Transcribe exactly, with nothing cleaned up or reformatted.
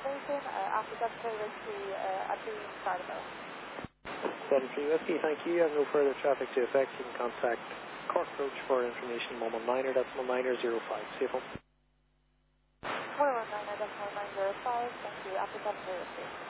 information. Uh, after seven three Whiskey, uh, at the start of it. seven three Whiskey, thank you. You have no further traffic to affect. You can contact Cork Coach for information. one one niner, that's one niner zero five. Safe home. one one niner, that's one nine zero five. Thank you. After seven three Whiskey.